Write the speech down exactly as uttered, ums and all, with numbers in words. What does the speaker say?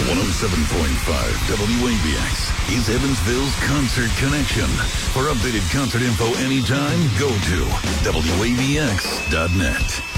one oh seven point five W A B X is Evansville's Concert Connection. For updated concert info anytime, go to W A B X dot net.